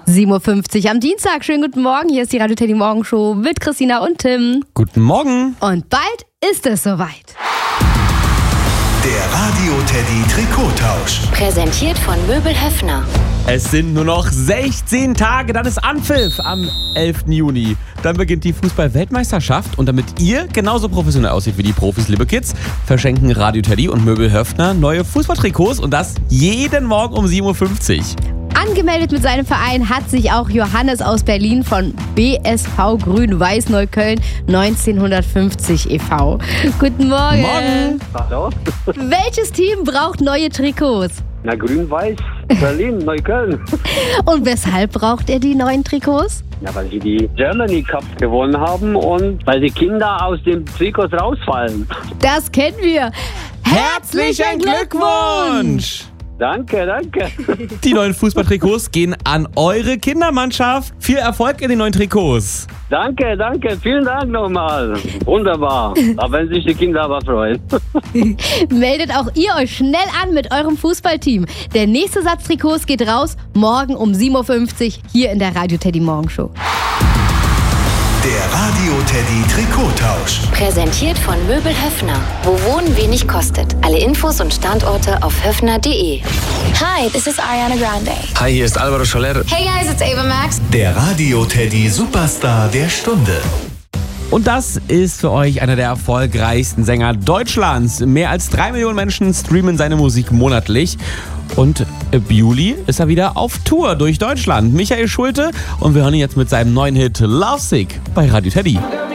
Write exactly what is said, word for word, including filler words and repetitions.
sieben Uhr fünfzig am Dienstag. Schönen guten Morgen. Hier ist die Radio Teddy Morgenshow mit Christina und Tim. Guten Morgen. Und bald ist es soweit. Der Radio Teddy Trikottausch. Präsentiert von Möbel Höffner. Es sind nur noch sechzehn Tage, dann ist Anpfiff am elften Juni. Dann beginnt die Fußball-Weltmeisterschaft und damit ihr genauso professionell aussieht wie die Profis, liebe Kids, verschenken Radio Teddy und Möbel Höffner neue Fußballtrikots und das jeden Morgen um sieben Uhr fünfzig. Angemeldet mit seinem Verein hat sich auch Johannes aus Berlin von B S V Grün-Weiß Neukölln neunzehnhundertfünfzig e V Guten Morgen. Morgen. Hallo? Welches Team braucht neue Trikots? Na, Grün-Weiß, Berlin, Neukölln. Und weshalb braucht er die neuen Trikots? Ja, weil sie die Germany Cup gewonnen haben und weil die Kinder aus dem Trikots rausfallen. Das kennen wir. Herzlichen Glückwunsch! Danke, danke. Die neuen Fußballtrikots gehen an eure Kindermannschaft. Viel Erfolg in den neuen Trikots. Danke, danke. Vielen Dank nochmal. Wunderbar. Auch wenn sich die Kinder aber freuen. Meldet auch ihr euch schnell an mit eurem Fußballteam. Der nächste Satz Trikots geht raus morgen um sieben Uhr fünfzig hier in der Radio Teddy Morgenshow. Der Radio Teddy Trikottausch. Präsentiert von Möbel Höffner. Wo Wohnen wenig kostet. Alle Infos und Standorte auf höffner punkt de. Hi, this is Ariana Grande. Hi, hier ist Alvaro Soler. Hey guys, it's Ava Max. Der Radio Teddy Superstar der Stunde. Und das ist für euch einer der erfolgreichsten Sänger Deutschlands. Mehr als drei Millionen Menschen streamen seine Musik monatlich. Und im Juli ist er wieder auf Tour durch Deutschland. Michael Schulte und wir hören ihn jetzt mit seinem neuen Hit Lovesick bei Radio Teddy.